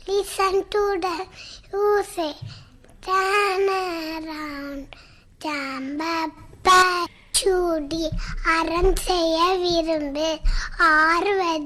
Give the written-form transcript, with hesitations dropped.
listen to them who say, turn around, ஜம்பப்ப சூடி அறம் செய்ய விரும்பு, ஆறுவது